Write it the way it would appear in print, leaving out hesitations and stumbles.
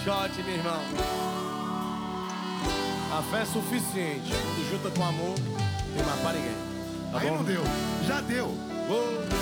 shot, meu irmão. A fé é suficiente. Tu junta com amor, tem mais pra ninguém. Aí bom? não deu. Já deu. Oh.